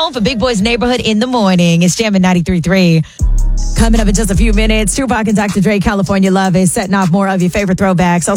home for Big Boy's Neighborhood in the morning. It's Jammin' 93.3. Coming up in just a few minutes, Tupac and Dr. Dre, California Love is setting off more of your favorite throwbacks.